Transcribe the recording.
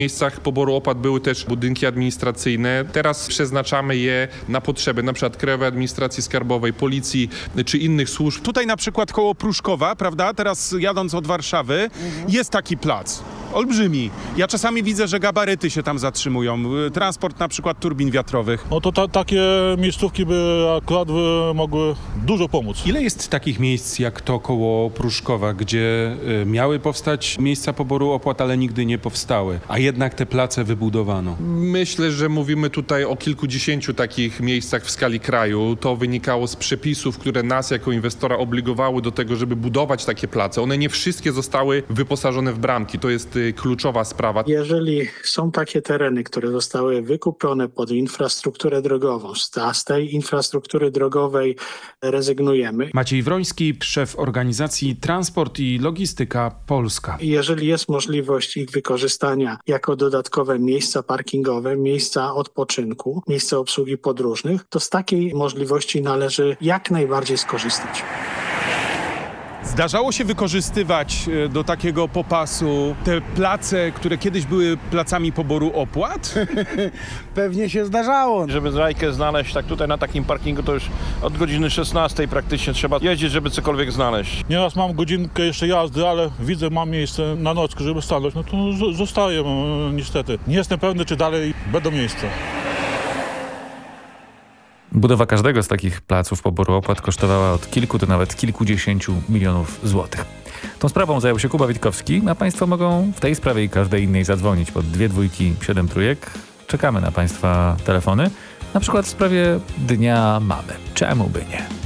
miejscach poboru opłat były też budynki administracyjne. Teraz przeznaczamy je na potrzeby np. Krajowej Administracji Skarbowej, Policji czy innych służb. Tutaj na przykład koło Pruszkowa, prawda, teraz jadąc od Warszawy, jest taki plac. Olbrzymi. Ja czasami widzę, że gabaryty się tam zatrzymują. Transport na przykład turbin wiatrowych. No to takie miejscówki by akurat mogły dużo pomóc. Ile jest takich miejsc jak to koło Pruszkowa, gdzie miały powstać miejsca poboru opłat, ale nigdy nie powstały, a jednak te place wybudowano? Myślę, że mówimy tutaj o kilkudziesięciu takich miejscach w skali kraju. To wynikało z przepisów, które nas jako inwestora obligowały do tego, żeby budować takie place. One nie wszystkie zostały wyposażone w bramki. To jest kluczowa sprawa. Jeżeli są takie tereny, które zostały wykupione pod infrastrukturę drogową, a z tej infrastruktury drogowej rezygnujemy. Maciej Wroński, szef organizacji Transport i Logistyka Polska. Jeżeli jest możliwość ich wykorzystania jako dodatkowe miejsca parkingowe, miejsca odpoczynku, miejsca obsługi podróżnych, to z takiej możliwości należy jak najbardziej skorzystać. Zdarzało się wykorzystywać do takiego popasu te place, które kiedyś były placami poboru opłat? Pewnie się zdarzało. Żeby zrajkę znaleźć tak tutaj na takim parkingu, to już od godziny 16 praktycznie trzeba jeździć, żeby cokolwiek znaleźć. Nieraz mam godzinkę jeszcze jazdy, ale widzę, mam miejsce na nockę, żeby stanąć, no to zostaję niestety. Nie jestem pewny, czy dalej będą miejsca. Budowa każdego z takich placów poboru opłat kosztowała od kilku do nawet kilkudziesięciu milionów złotych. Tą sprawą zajął się Kuba Witkowski, a Państwo mogą w tej sprawie i każdej innej zadzwonić pod 2 dwójki 7 trójek. Czekamy na Państwa telefony, na przykład w sprawie Dnia Mamy. Czemu by nie?